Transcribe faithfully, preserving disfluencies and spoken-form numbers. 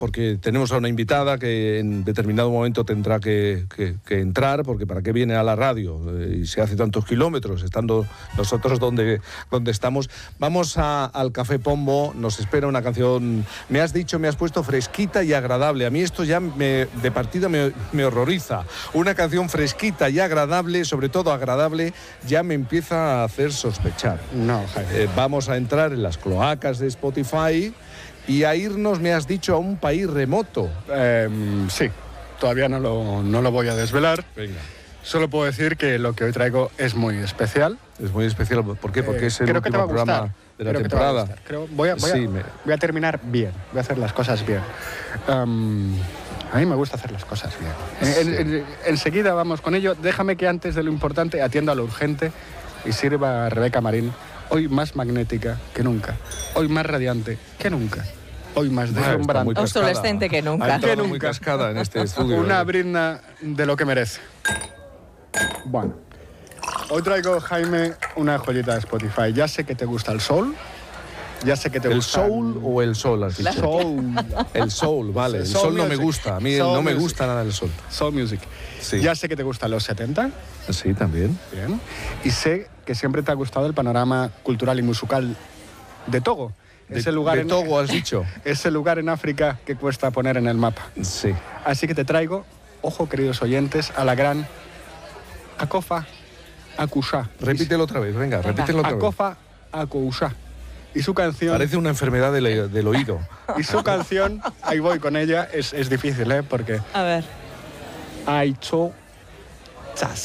porque tenemos a una invitada que en determinado momento tendrá que, que, que entrar, porque para qué viene a la radio eh, y se hace tantos kilómetros, estando nosotros donde, donde estamos. Vamos a, al Café Pombo, nos espera una canción, me has dicho, me has puesto fresquita y agradable. A mí esto ya me, de partida me, me horroriza. Una canción fresquita y agradable, sobre todo agradable, ya me empieza a hacer sospechar. No, Jaime. Eh, vamos a entrar en las cloacas de Spotify y a irnos, me has dicho, a un país remoto. Eh, sí, todavía no lo, no lo voy a desvelar. Venga. Solo puedo decir que lo que hoy traigo es muy especial. Es muy especial. ¿Por qué? Porque Eh, es el creo que te va último a programa gustar. de la Creo que te va a temporada. gustar. Creo, voy, a, voy, Sí, a, me- voy a terminar bien, voy a hacer las cosas bien. Um, a mí me gusta hacer las cosas bien. En- Sí. en- en- enseguida vamos con ello. Déjame que antes de lo importante atienda a lo urgente y sirva a Rebeca Marín, hoy más magnética que nunca, hoy más radiante que nunca, hoy más Bueno, está deslumbrante. muy cascada. Obsolescente que nunca. Ha entrado Que muy nunca. cascada en este estudio. Una ¿eh? brinda de lo que merece. Bueno, hoy traigo, Jaime, una joyita de Spotify. Ya sé que te gusta el soul, ya sé que te ¿El gusta... soul o el sol? Has dicho? Soul. El soul, vale. El Soul sol no me music. gusta. A mí Soul no me music. gusta nada el sol. Soul music. Sí. Ya sé que te gustan los setenta, Sí, también. bien. Y sé que siempre te ha gustado el panorama cultural y musical de Togo. Ese de, lugar de en, Togo has dicho. ese lugar en África que cuesta poner en el mapa. Sí. Así que te traigo, ojo queridos oyentes, a la gran Akofa Akusha. Repítelo otra vez, venga, repítelo otra vez. Akofa Akusha. Y su canción... Parece una enfermedad del, del oído. Y su canción, ahí voy con ella, es, es difícil, ¿eh? Porque... A ver. Aicho Chas.